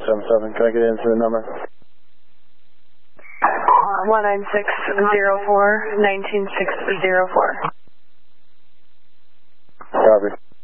19677. Can I get into the number? 19604, 19604. Copy.